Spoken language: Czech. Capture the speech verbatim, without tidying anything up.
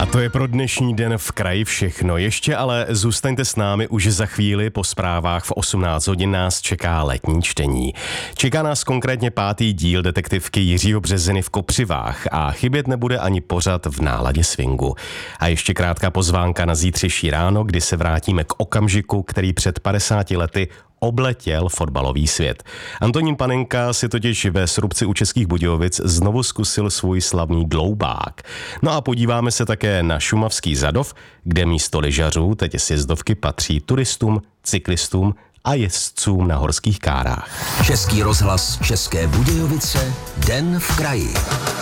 A to je pro dnešní den v kraji všechno. Ještě ale zůstaňte s námi, už za chvíli po zprávách v osmnáct hodin nás čeká letní čtení. Čeká nás konkrétně pátý díl detektivky Jiřího Březiny v Kopřivách a chybět nebude ani pořad v náladě swingu. A ještě krátká pozvánka na zítřejší ráno, kdy se vrátíme k okamžiku, který před padesáti lety obletěl fotbalový svět. Antonín Panenka si totiž ve Srubci u Českých Budějovic znovu zkusil svůj slavný dloubák. No a podíváme se také na šumavský Zadov, kde místo lyžařů teď sjezdovky patří turistům, cyklistům a jezdcům na horských kárách. Český rozhlas České Budějovice, den v kraji.